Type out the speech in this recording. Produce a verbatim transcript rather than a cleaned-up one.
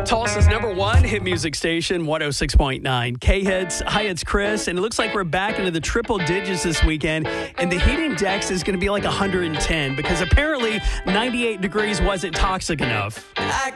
Tulsa's number one hit music station, one oh six point nine K-Hits. Hi, it's Chris, and it looks like we're back into the triple digits this weekend, and the heat index is going to be like one hundred ten because apparently ninety-eight degrees wasn't toxic enough. I